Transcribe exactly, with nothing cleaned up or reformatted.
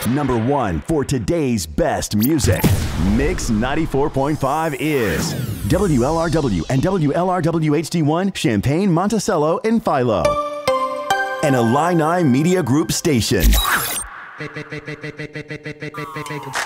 Number one for today's best music. Mix ninety-four point five is W L R W and W L R W H D one, Champaign, Monticello, and Philo. An Illini Media Group station.